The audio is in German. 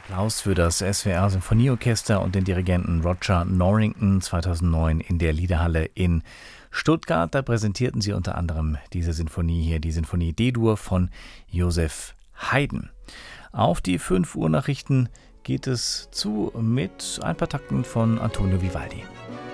Applaus für das SWR Sinfonieorchester und den Dirigenten Roger Norrington 2009 in der Liederhalle in Stuttgart. Da präsentierten sie unter anderem diese Sinfonie hier, die Sinfonie D-Dur von Joseph Haydn. Auf die 5 Uhr Nachrichten geht es zu mit ein paar Takten von Antonio Vivaldi.